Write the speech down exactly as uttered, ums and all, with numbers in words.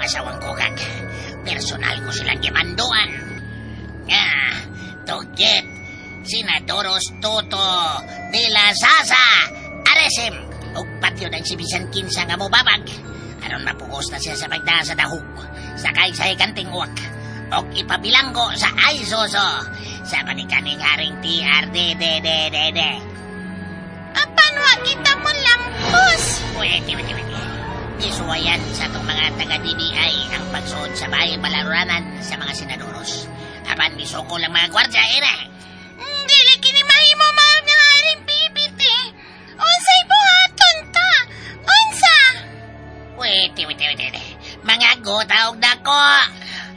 asawang ko kag personal ko silang gimanduan. Ah, Tugyet, Senadoros Toto de la Sasa, Aresim, ug patyo ng si Bisan Kinsa nga mo babag. Aron mapugos na siya sa pagda sa dahog, sakay sa ikanting uwak, og ipabilanggo sa Aizoso, sa panikaning haring T R D D D D D. Apan wa kita mo lampos. Pwede, pwede, pwede. Isuwayan sa itong mga taga-D B I ang pagsuod sa bahay balaranan sa mga senadoros. Apan misuko lang mga gwardya, ere. Dili kini mahimo mahal nga haring bibiti. Unsay buhaton ta? Unsa? Wait, wait, wait, wait. Mga go, taog na ko.